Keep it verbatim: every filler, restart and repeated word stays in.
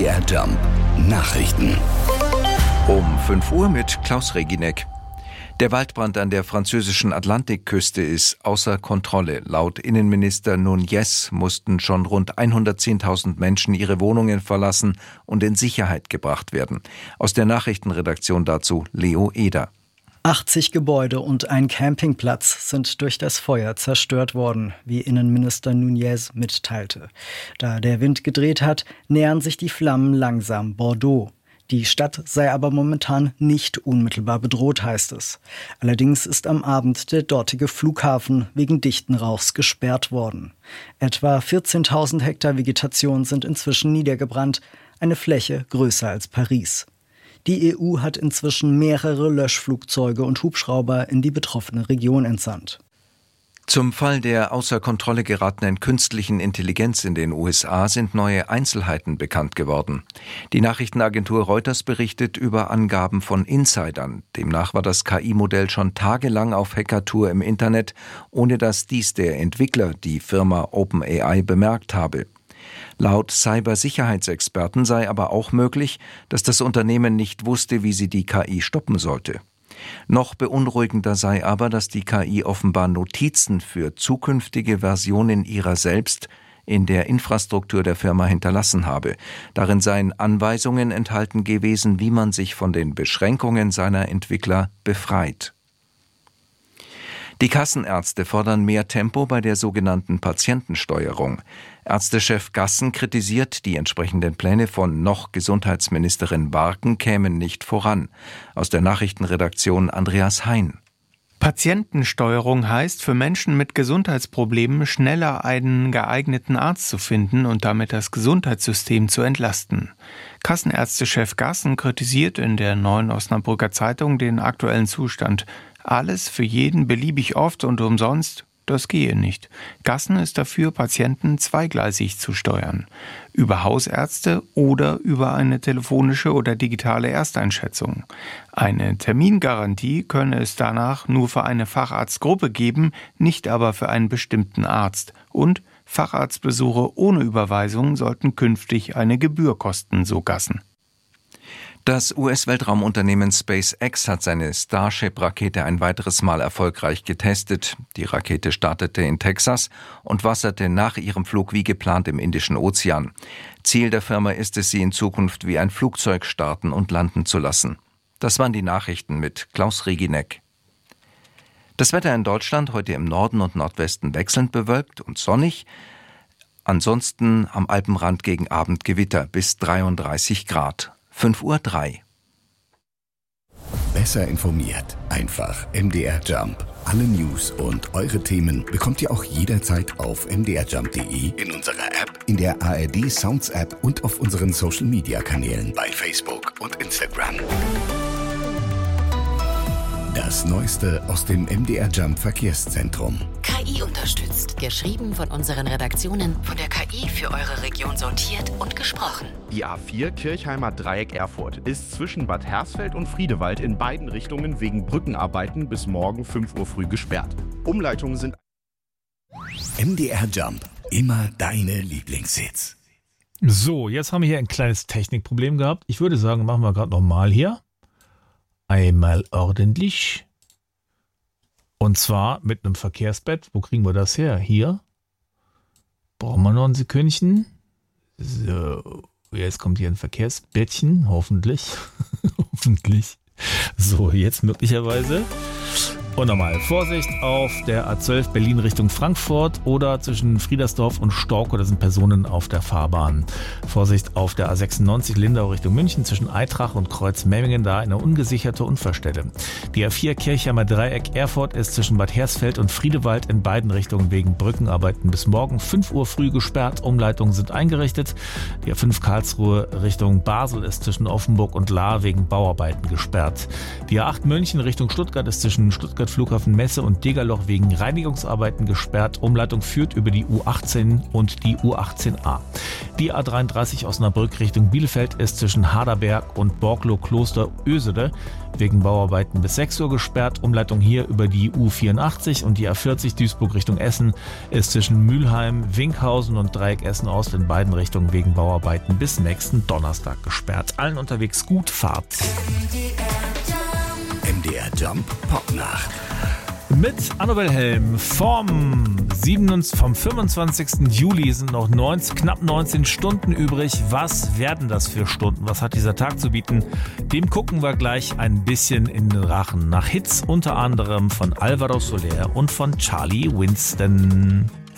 R Jump Nachrichten. Um fünf Uhr mit Klaus Reginek. Der Waldbrand an der französischen Atlantikküste ist außer Kontrolle. Laut Innenminister Nunez mussten schon rund hundertzehntausend Menschen ihre Wohnungen verlassen und in Sicherheit gebracht werden. Aus der Nachrichtenredaktion dazu Leo Eder. achtzig Gebäude und ein Campingplatz sind durch das Feuer zerstört worden, wie Innenminister Nunez mitteilte. Da der Wind gedreht hat, nähern sich die Flammen langsam Bordeaux. Die Stadt sei aber momentan nicht unmittelbar bedroht, heißt es. Allerdings ist am Abend der dortige Flughafen wegen dichten Rauchs gesperrt worden. Etwa vierzehntausend Hektar Vegetation sind inzwischen niedergebrannt, eine Fläche größer als Paris. Die E U hat inzwischen mehrere Löschflugzeuge und Hubschrauber in die betroffene Region entsandt. Zum Fall der außer Kontrolle geratenen künstlichen Intelligenz in den U S A sind neue Einzelheiten bekannt geworden. Die Nachrichtenagentur Reuters berichtet über Angaben von Insidern. Demnach war das K I-Modell schon tagelang auf Hackertour im Internet, ohne dass dies der Entwickler, die Firma OpenAI, bemerkt habe. Laut Cybersicherheitsexperten sei aber auch möglich, dass das Unternehmen nicht wusste, wie sie die K I stoppen sollte. Noch beunruhigender sei aber, dass die K I offenbar Notizen für zukünftige Versionen ihrer selbst in der Infrastruktur der Firma hinterlassen habe. Darin seien Anweisungen enthalten gewesen, wie man sich von den Beschränkungen seiner Entwickler befreit. Die Kassenärzte fordern mehr Tempo bei der sogenannten Patientensteuerung. Ärztechef Gassen kritisiert, die entsprechenden Pläne von noch Gesundheitsministerin Barken kämen nicht voran. Aus der Nachrichtenredaktion Andreas Hein. Patientensteuerung heißt, für Menschen mit Gesundheitsproblemen schneller einen geeigneten Arzt zu finden und damit das Gesundheitssystem zu entlasten. Kassenärztechef Gassen kritisiert in der Neuen Osnabrücker Zeitung den aktuellen Zustand. Alles für jeden beliebig oft und umsonst, das gehe nicht. Gassen ist dafür, Patienten zweigleisig zu steuern. Über Hausärzte oder über eine telefonische oder digitale Ersteinschätzung. Eine Termingarantie könne es danach nur für eine Facharztgruppe geben, nicht aber für einen bestimmten Arzt. Und Facharztbesuche ohne Überweisung sollten künftig eine Gebühr kosten, so Gassen. Das U S-Weltraumunternehmen SpaceX hat seine Starship-Rakete ein weiteres Mal erfolgreich getestet. Die Rakete startete in Texas und wasserte nach ihrem Flug wie geplant im Indischen Ozean. Ziel der Firma ist es, sie in Zukunft wie ein Flugzeug starten und landen zu lassen. Das waren die Nachrichten mit Klaus Reginek. Das Wetter in Deutschland heute im Norden und Nordwesten wechselnd bewölkt und sonnig. Ansonsten am Alpenrand gegen Abend Gewitter bis dreiunddreißig Grad. fünf Uhr drei. Besser informiert. Einfach M D R Jump. Alle News und eure Themen bekommt ihr auch jederzeit auf m d r jump punkt d e, in unserer App, in der A R D Sounds App und auf unseren Social Media Kanälen bei Facebook und Instagram. Das Neueste aus dem M D R Jump Verkehrszentrum. K I unterstützt. Geschrieben von unseren Redaktionen, von der K I für eure Region sortiert und gesprochen. Die A vier Kirchheimer Dreieck Erfurt ist zwischen Bad Hersfeld und Friedewald in beiden Richtungen wegen Brückenarbeiten bis morgen fünf Uhr früh gesperrt. Umleitungen sind... M D R Jump. Immer deine Lieblingshits. So, jetzt haben wir hier ein kleines Technikproblem gehabt. Ich würde sagen, machen wir gerade nochmal hier. Einmal ordentlich. Und zwar mit einem Verkehrsbett. Wo kriegen wir das her? Hier. Brauchen wir noch ein Sekündchen. So, jetzt kommt hier ein Verkehrsbettchen. Hoffentlich. Hoffentlich. So, jetzt möglicherweise. Und nochmal Vorsicht auf der A zwölf Berlin Richtung Frankfurt oder zwischen Friedersdorf und Storkow, da sind Personen auf der Fahrbahn. Vorsicht auf der A sechsundneunzig Lindau Richtung München zwischen Eitrach und Kreuzmemmingen, da eine ungesicherte Unfallstelle. Die A vier Kirchheimer Dreieck Erfurt ist zwischen Bad Hersfeld und Friedewald in beiden Richtungen wegen Brückenarbeiten bis morgen fünf Uhr früh gesperrt. Umleitungen sind eingerichtet. Die A fünf Karlsruhe Richtung Basel ist zwischen Offenburg und Lahr wegen Bauarbeiten gesperrt. Die A acht München Richtung Stuttgart ist zwischen Stuttgart Stuttgart Flughafen Messe und Degerloch wegen Reinigungsarbeiten gesperrt. Umleitung führt über die U achtzehn und die U achtzehn a. Die A dreiunddreißig Osnabrück Richtung Bielefeld ist zwischen Harderberg und Borklow-Kloster-Ösede wegen Bauarbeiten bis sechs Uhr gesperrt. Umleitung hier über die U vierundachtzig und die A vierzig Duisburg Richtung Essen ist zwischen Mülheim, Winkhausen und Dreieck Essen-Ost in beiden Richtungen wegen Bauarbeiten bis nächsten Donnerstag gesperrt. Allen unterwegs gut Fahrt. M D R Jump Popnacht. Mit Annabel Helm vom, siebenundzwanzigsten vom fünfundzwanzigsten Juli sind noch neunzehn, knapp neunzehn Stunden übrig. Was werden das für Stunden? Was hat dieser Tag zu bieten? Dem gucken wir gleich ein bisschen in den Rachen. Nach Hits unter anderem von Alvaro Soler und von Charlie Winston.